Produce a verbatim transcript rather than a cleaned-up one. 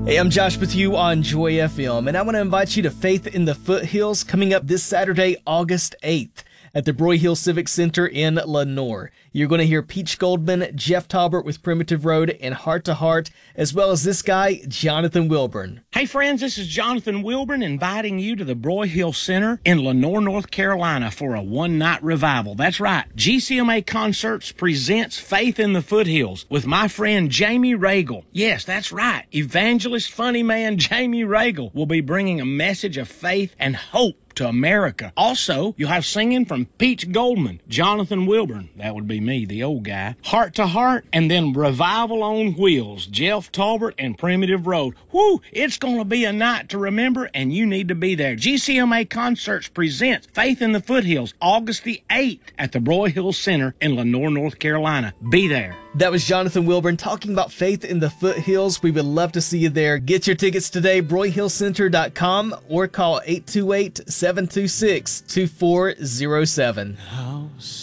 Hey, I'm Josh with you on Joy F M, and I want to invite you to Faith in the Foothills coming up this Saturday, August eighth at the Broyhill Civic Center in Lenoir. You're going to hear Peach Goldman, Jeff Talbert with Primitive Road and Heart to Heart, as well as this guy, Jonathan Wilburn. Hey friends, this is Jonathan Wilburn inviting you to the Broyhill Center in Lenoir, North Carolina for a one-night revival. That's right. G C M A Concerts presents Faith in the Foothills with my friend Jamie Regal. Yes, that's right. Evangelist, funny man Jamie Regal will be bringing a message of faith and hope to America. Also, you'll have singing from Peach Goldman, Jonathan Wilburn, that would be me, the old guy, Heart to Heart, and then Revival on Wheels, Jeff Talbert and Primitive Road. Whoo, it's going to be a night to remember, and you need to be there. G C M A Concerts presents Faith in the Foothills, August the eighth at the Broyhill Center in Lenoir, North Carolina. Be there. That was Jonathan Wilburn talking about Faith in the Foothills. We would love to see you there. Get your tickets today, broyhill center dot com, or call eight two eight, seven two six, two four zero seven.